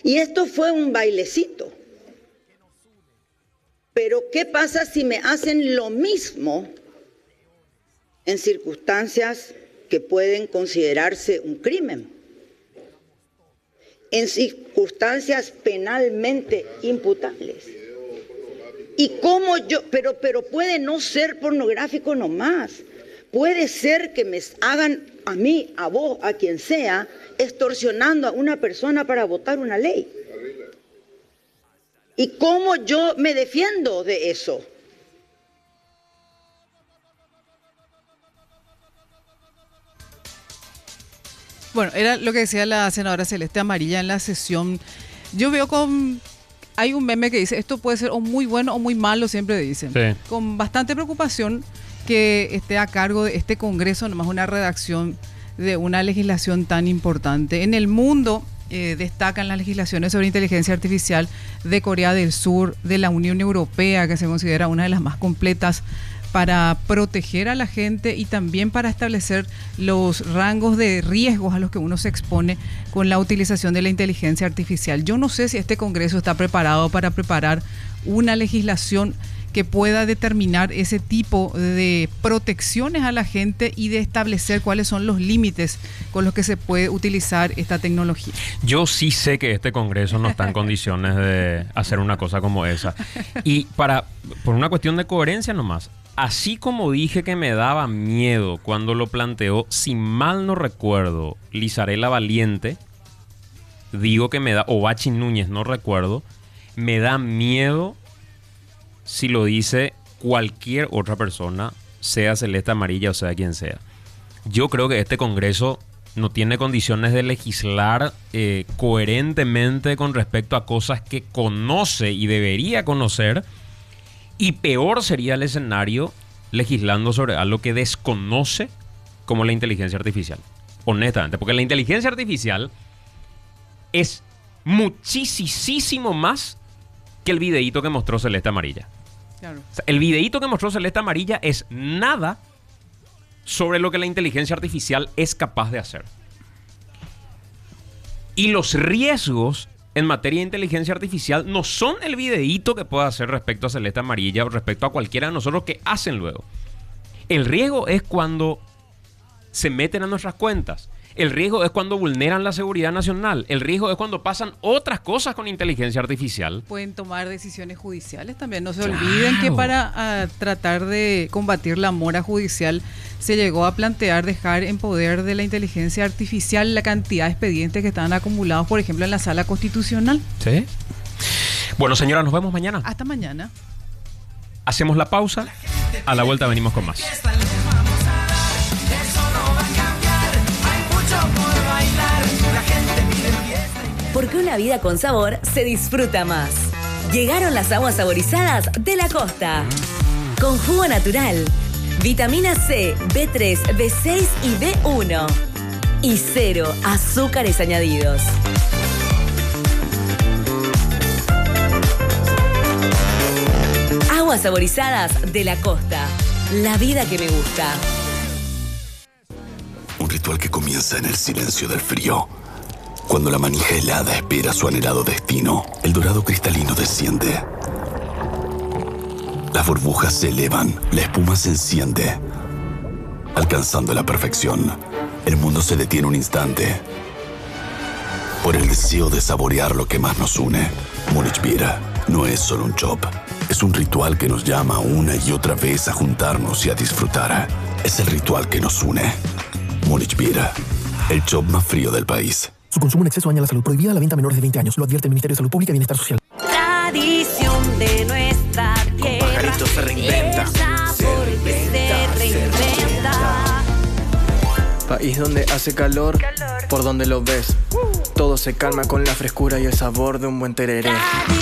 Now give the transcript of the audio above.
Y esto fue un bailecito. Pero ¿qué pasa si me hacen lo mismo en circunstancias que pueden considerarse un crimen? En circunstancias penalmente imputables. Y cómo pero puede no ser pornográfico nomás. Puede ser que me hagan a mí, a vos, a quien sea, extorsionando a una persona para votar una ley. ¿Y cómo yo me defiendo de eso? Bueno, era lo que decía la senadora Celeste Amarilla en la sesión. Yo veo hay un meme que dice, esto puede ser o muy bueno o muy malo, siempre dicen. Sí. Con bastante preocupación que esté a cargo de este Congreso, nomás una redacción de una legislación tan importante. En el mundo destacan las legislaciones sobre inteligencia artificial de Corea del Sur, de la Unión Europea, que se considera una de las más completas para proteger a la gente y también para establecer los rangos de riesgos a los que uno se expone con la utilización de la inteligencia artificial. Yo no sé si este Congreso está preparado para preparar una legislación que pueda determinar ese tipo de protecciones a la gente y de establecer cuáles son los límites con los que se puede utilizar esta tecnología. Yo sí sé que este Congreso no está en condiciones de hacer una cosa como esa. Y por una cuestión de coherencia nomás, así como dije que me daba miedo cuando lo planteó, si mal no recuerdo, Lizarela Valiente, digo que me da, o Bachi Núñez, no recuerdo, me da miedo si lo dice cualquier otra persona, sea Celeste Amarilla o sea quien sea. Yo creo que este Congreso no tiene condiciones de legislar coherentemente con respecto a cosas que conoce y debería conocer, y peor sería el escenario legislando sobre algo que desconoce como la inteligencia artificial. Honestamente, porque la inteligencia artificial es muchísimo más que el videíto que mostró Celeste Amarilla. Claro. O sea, el videíto que mostró Celeste Amarilla es nada sobre lo que la inteligencia artificial es capaz de hacer. Y los riesgos en materia de inteligencia artificial no son el videíto que pueda hacer respecto a Celeste Amarilla o respecto a cualquiera de nosotros que hacen luego. El riesgo es cuando se meten a nuestras cuentas. El riesgo es cuando vulneran la seguridad nacional. El riesgo es cuando pasan otras cosas con inteligencia artificial. Pueden tomar decisiones judiciales también. No se olviden que para tratar de combatir la mora judicial se llegó a plantear dejar en poder de la inteligencia artificial la cantidad de expedientes que están acumulados, por ejemplo, en la Sala Constitucional. Sí. Bueno, señora, nos vemos mañana. Hasta mañana. Hacemos la pausa. A la vuelta venimos con más. Porque una vida con sabor se disfruta más. Llegaron las aguas saborizadas de la costa. Con jugo natural, vitamina C, B3, B6 y B1. Y 0 azúcares añadidos. Aguas saborizadas de la costa. La vida que me gusta. Un ritual que comienza en el silencio del frío. Cuando la manija helada espera su anhelado destino, el dorado cristalino desciende. Las burbujas se elevan, la espuma se enciende. Alcanzando la perfección, el mundo se detiene un instante. Por el deseo de saborear lo que más nos une, Múnich Beer no es solo un chop. Es un ritual que nos llama una y otra vez a juntarnos y a disfrutar. Es el ritual que nos une. Múnich Beer, el chop más frío del país. Su consumo en exceso daña la salud. Prohibida la venta a menores de 20 años. Lo advierte el Ministerio de Salud Pública y Bienestar Social. Tradición de nuestra tierra. Con Pajarito se reinventa. Se reinventa. País donde hace calor, por donde lo ves. Todo se calma con la frescura y el sabor de un buen tereré.